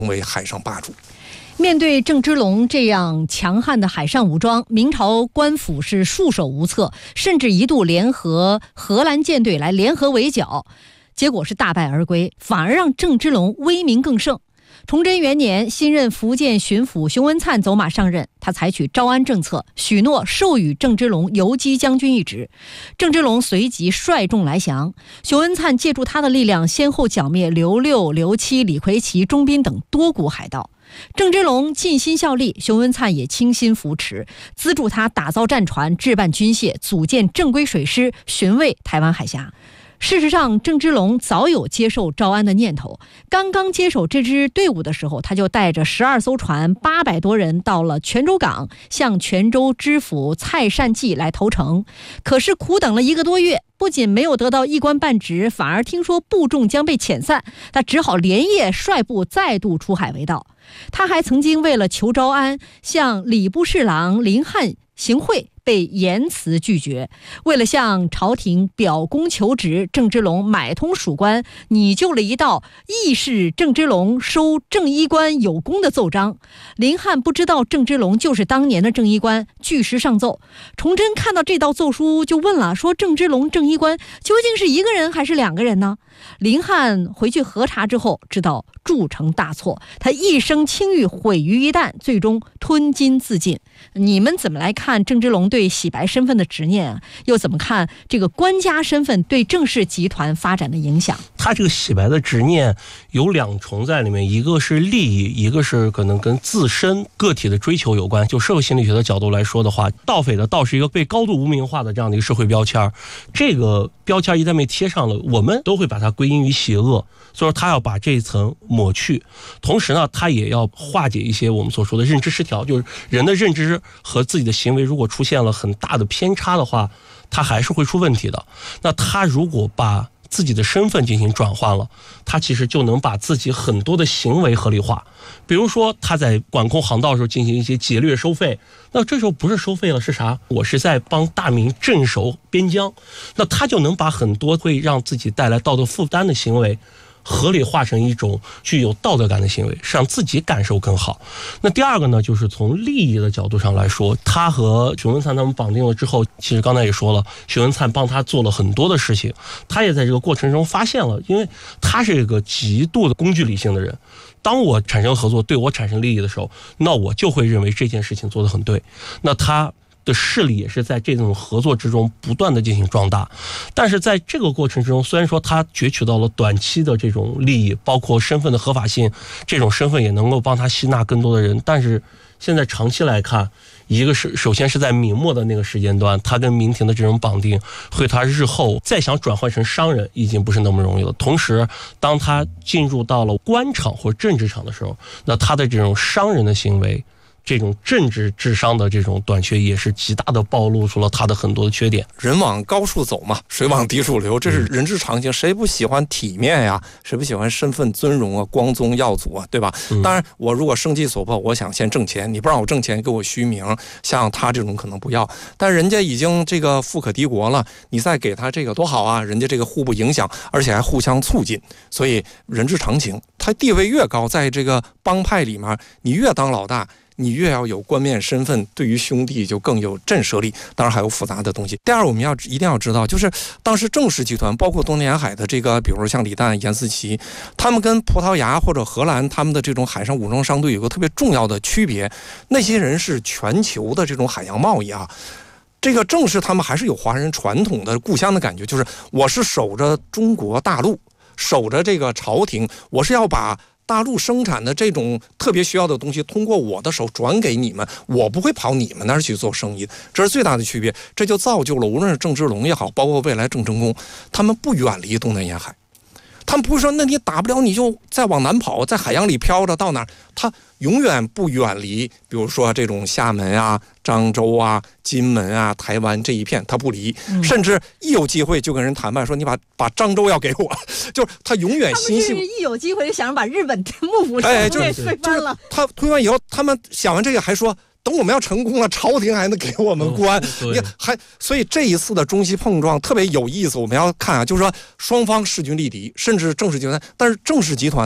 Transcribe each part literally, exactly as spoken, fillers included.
为海上霸主。 面对郑芝龙这样强悍的海上武装，明朝官府是束手无策，甚至一度联合荷兰舰队来联合围剿，结果是大败而归，反而让郑芝龙威名更盛。崇祯元年，新任福建巡抚熊文灿走马上任，他采取招安政策，许诺授予郑芝龙游击将军一职。郑芝龙随即率众来降，熊文灿借助他的力量，先后剿灭刘六、刘七、李魁奇、钟斌等多股海盗。郑芝龙尽心效力，熊文灿也倾心扶持，资助他打造战船、置办军械、组建正规水师，巡卫台湾海峡。事实上，郑芝龙早有接受招安的念头。刚刚接手这支队伍的时候，他就带着十二艘船、八百多人到了泉州港，向泉州知府蔡善济来投诚。可是苦等了一个多月，不仅没有得到一官半职，反而听说部众将被遣散，他只好连夜率部再度出海为盗。他还曾经为了求招安，向礼部侍郎林翰行贿，被严词拒绝。为了向朝廷表功求职，郑芝龙买通属官，拟就了一道议事郑芝龙收正衣官有功的奏章。林翰不知道郑芝龙就是当年的正衣官，据实上奏。崇祯看到这道奏书就问了，说郑芝龙正衣官究竟是一个人还是两个人呢？林翰回去核查之后，知道铸成大错，他一生清誉毁于一旦，最终吞金自尽。你们怎么来看郑芝龙对洗白身份的执念啊？又怎么看这个官家身份对郑氏集团发展的影响？ 他这个洗白的执念有两重在里面，一个是利益，一个是可能跟自身个体的追求有关。就社会心理学的角度来说的话，盗匪的盗是一个被高度污名化的这样的一个社会标签，这个标签一旦被贴上了，我们都会把它归因于邪恶，所以说他要把这一层抹去。同时呢，他也要化解一些我们所说的认知失调，就是人的认知和自己的行为如果出现了很大的偏差的话，他还是会出问题的。那他如果把自己的身份进行转换了，他其实就能把自己很多的行为合理化。比如说他在管控航道的时候进行一些劫掠收费，那这时候不是收费了，是啥？我是在帮大明镇守边疆，那他就能把很多会让自己带来道德负担的行为合理化成一种具有道德感的行为，是让自己感受更好。那第二个呢，就是从利益的角度上来说，他和熊文灿他们绑定了之后，其实刚才也说了，熊文灿帮他做了很多的事情，他也在这个过程中发现了，因为他是一个极度的工具理性的人，当我产生合作对我产生利益的时候，那我就会认为这件事情做得很对，那他的势力也是在这种合作之中不断的进行壮大。但是在这个过程之中，虽然说他攫取到了短期的这种利益，包括身份的合法性，这种身份也能够帮他吸纳更多的人，但是现在长期来看，一个是首先是在明末的那个时间段，他跟明廷的这种绑定会他日后再想转换成商人已经不是那么容易了。同时当他进入到了官场或政治场的时候，那他的这种商人的行为，这种政治智商的这种短缺也是极大的暴露出了他的很多的缺点。 人往高处走嘛，水往低处流，这是人之常情，谁不喜欢体面呀？谁不喜欢身份尊荣啊、光宗耀祖啊，对吧？当然我如果生计所迫，我想先挣钱，你不让我挣钱给我虚名，像他这种可能不要，但人家已经这个富可敌国了，你再给他这个多好啊，人家这个互不影响，而且还互相促进，所以人之常情。他地位越高，在这个帮派里面你越当老大，你越要有冠冕身份，对于兄弟就更有震慑力，当然还有复杂的东西。第二，我们要一定要知道，就是当时郑氏集团包括东南沿海的这个，比如说像李旦、严思齐，他们跟葡萄牙或者荷兰他们的这种海上武装商队有个特别重要的区别，那些人是全球的这种海洋贸易啊。这个郑氏他们还是有华人传统的故乡的感觉，就是我是守着中国大陆，守着这个朝廷，我是要把大陆生产的这种特别需要的东西通过我的手转给你们，我不会跑你们那儿去做生意，这是最大的区别。这就造就了无论是郑芝龙也好，包括未来郑成功，他们不远离东南沿海，他们不会说那你打不了你就再往南跑，在海洋里飘着到哪儿，他永远不远离，比如说这种厦门啊、漳州啊、金门啊、台湾这一片他不离，甚至一有机会就跟人谈判说你把把漳州要给我，就是他永远心系。 他们是一有机会就想把日本幕府哎， 给推翻了。 他推翻以后，他们想完这个还说，等我们要成功了，朝廷还能给我们官， 嗯、 你还所以这一次的中西碰撞特别有意思。我们要看啊，就是说双方势均力敌，甚至郑氏集团，但是郑氏集团呢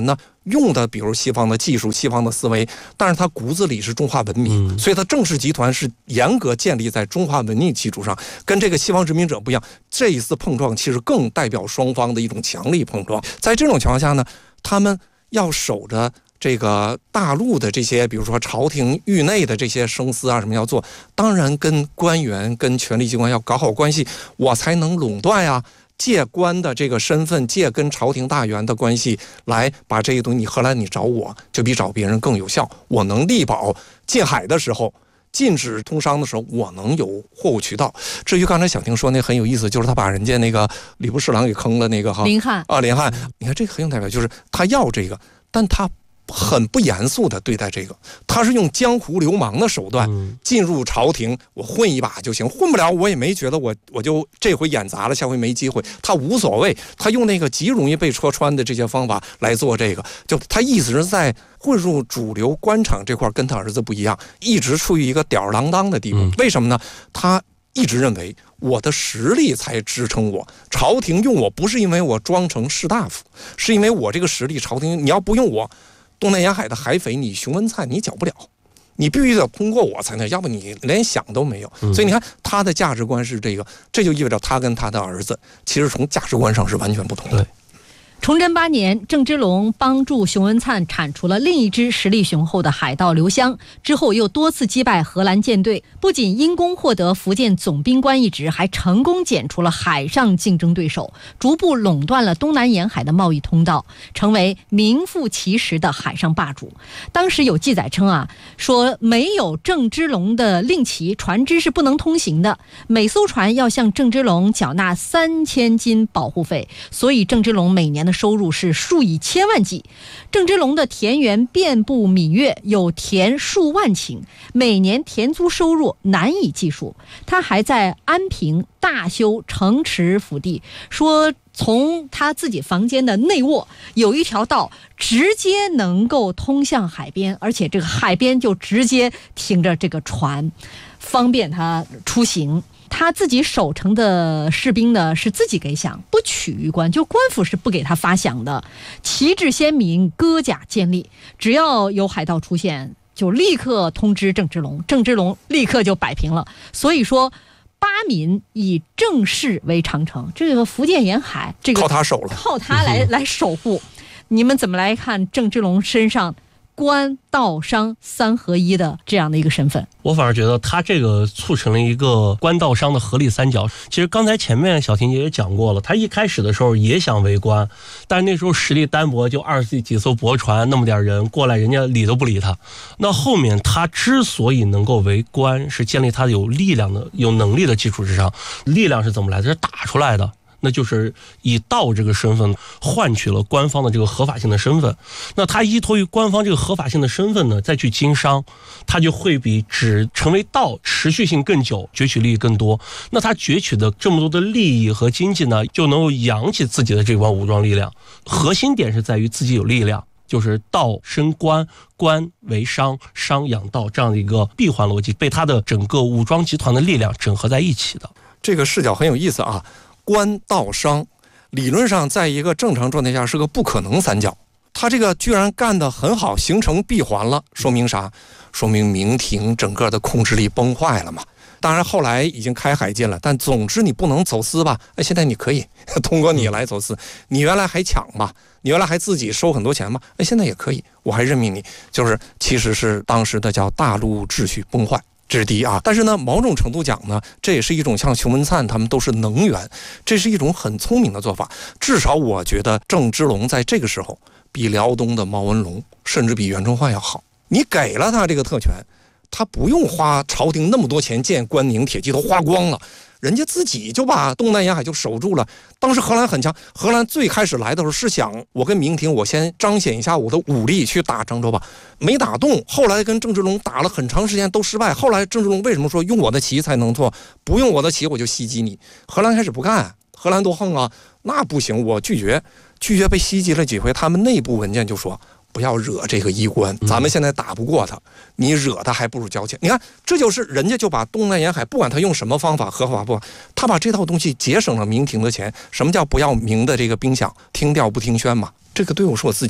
用的比如西方的技术、西方的思维，但是他骨子里是中华文明， 嗯、 所以他郑氏集团是严格建立在中华文明基础上，跟这个西方殖民者不一样。这一次碰撞其实更代表双方的一种强力碰撞。在这种情况下呢，他们要守着这个大陆的这些，比如说朝廷域内的这些生司啊什么要做，当然跟官员、跟权力机关要搞好关系，我才能垄断呀。借官的这个身份，借跟朝廷大员的关系来把这个东西，你荷兰你找我就比找别人更有效。我能力保禁海的时候，禁止通商的时候，我能有货物渠道。至于刚才小婷说那很有意思，就是他把人家那个礼部侍郎给坑了那个哈林翰啊林翰，你看这个很有代表，就是他要这个，但他很不严肃的对待这个，他是用江湖流氓的手段进入朝廷，我混一把就行，混不了我也没觉得我我就这回演砸了，下回没机会，他无所谓，他用那个极容易被戳穿的这些方法来做这个，就他意思是在混入主流官场这块跟他儿子不一样，一直处于一个吊儿郎当的地步。为什么呢？他一直认为我的实力才支撑我，朝廷用我不是因为我装成士大夫，是因为我这个实力，朝廷你要不用我，东南沿海的海匪，你熊文灿你剿不了，你必须得通过我才能，要不你连想都没有。所以你看他的价值观是这个，这就意味着他跟他的儿子其实从价值观上是完全不同的。 对。 崇祯八年，郑芝龙帮助熊文灿铲除了另一支实力雄厚的海盗刘湘，之后又多次击败荷兰舰队，不仅因功获得福建总兵官一职，还成功剪除了海上竞争对手，逐步垄断了东南沿海的贸易通道，成为名副其实的海上霸主。当时有记载称啊，说没有郑芝龙的令旗，船只是不能通行的，每艘船要向郑芝龙缴纳三千金保护费，所以郑芝龙每年的收入是数以千万计。郑芝龙的田园遍布闽粤，有田数万顷，每年田租收入难以计数。他还在安平大修城池府地，说从他自己房间的内卧有一条道直接能够通向海边，而且这个海边就直接停着这个船，方便他出行。他自己守城的士兵呢是自己给饷，不取于官，就官府是不给他发饷的。旗帜鲜明，戈甲建立，只要有海盗出现，就立刻通知郑芝龙，郑芝龙立刻就摆平了。所以说八闽以郑氏为长城，这个福建沿海这个靠他守了， 靠他来来守护。你们怎么来看郑芝龙身上官道商三合一的这样的一个身份？ 我反而觉得他这个促成了一个官道商的合力三角。其实刚才前面小婷姐也讲过了，他一开始的时候也想为官，但是那时候实力单薄，就二十几艘驳船，那么点人过来，人家理都不理他。那后面他之所以能够为官，是建立他有力量的、有能力的基础之上。力量是怎么来的？是打出来的。那就是以道这个身份换取了官方的这个合法性的身份。那他依托于官方这个合法性的身份呢，再去经商，他就会比只成为道持续性更久，攫取利益更多。那他攫取的这么多的利益和经济呢，就能够养起自己的这帮武装力量。核心点是在于自己有力量，就是道生官，官为商，商养道，这样的一个闭环逻辑被他的整个武装集团的力量整合在一起的。 这个视角很有意思啊。官道商理论上在一个正常状态下是个不可能三角，他这个居然干得很好，形成闭环了，说明啥？说明明廷整个的控制力崩坏了嘛。当然后来已经开海禁了，但总之你不能走私吧？哎，现在你可以通过你来走私，你原来还抢吧，你原来还自己收很多钱吧？哎，现在也可以，我还任命你，就是其实是当时的叫大陆秩序崩坏。这是第一啊，但是呢，某种程度讲呢，这也是一种像熊文灿他们都是能源，这是一种很聪明的做法。至少我觉得郑芝龙在这个时候比辽东的毛文龙，甚至比袁崇焕要好。你给了他这个特权，他不用花朝廷那么多钱建关宁铁骑，都花光了。人家自己就把东南沿海就守住了。当时荷兰很强，荷兰最开始来的时候是想，我跟明廷我先彰显一下我的武力去打漳州吧，没打动。后来跟郑芝龙打了很长时间都失败。后来郑芝龙为什么说用我的旗才能做，不用我的旗我就袭击你？荷兰开始不干，荷兰多横啊，那不行，我拒绝，拒绝被袭击了几回。他们内部文件就说，不要惹这个衣冠，咱们现在打不过他，你惹他还不如交钱。你看，这就是人家就把东南沿海，不管他用什么方法，合法不，他把这套东西节省了明廷的钱。什么叫不要明的这个兵饷，听调不听宣嘛？这个队伍是我自己的，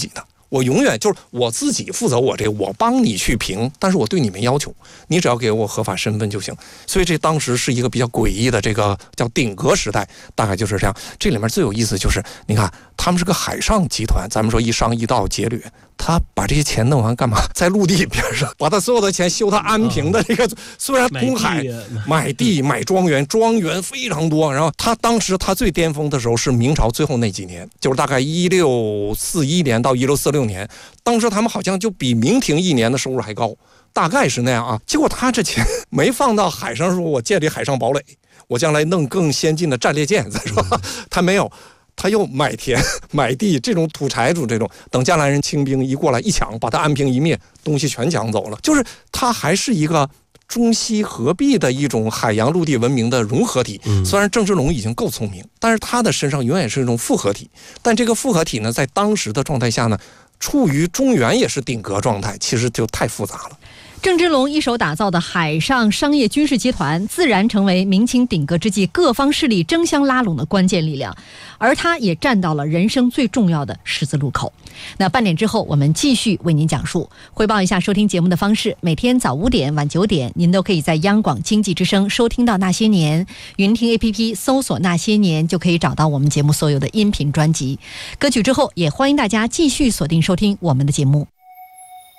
我永远就是我自己负责我这个，我帮你去评，但是我对你没要求，你只要给我合法身份就行。所以这当时是一个比较诡异的这个叫鼎革时代，大概就是这样。这里面最有意思就是，你看他们是个海上集团，咱们说一商一道劫掠，他把这些钱弄完干嘛？在陆地边上把他所有的钱修他安平的这个，虽然通海买地买庄园，庄园非常多。然后他当时他最巅峰的时候是明朝最后那几年，就是大概一六四一年到一六四六年，当时他们好像就比明廷一年的收入还高，大概是那样啊。结果他这钱没放到海上，说我建立海上堡垒，我将来弄更先进的战列舰，再说他没有。他又买田买地，这种土财主这种，等加兰人清兵一过来一抢，把他安平一灭，东西全抢走了。就是他还是一个中西合璧的一种海洋陆地文明的融合体。虽然郑芝龙已经够聪明，但是他的身上永远是一种复合体。但这个复合体呢，在当时的状态下呢，处于中原也是鼎革状态，其实就太复杂了。 郑芝龙一手打造的海上商业军事集团，自然成为明清鼎革之际各方势力争相拉拢的关键力量，而他也站到了人生最重要的十字路口。那半点之后，我们继续为您讲述。汇报一下收听节目的方式：每天早五点、晚九点，您都可以在央广经济之声收听到《那些年》，云听 A P P 搜索《那些年》就可以找到我们节目所有的音频专辑。歌曲之后，也欢迎大家继续锁定收听我们的节目。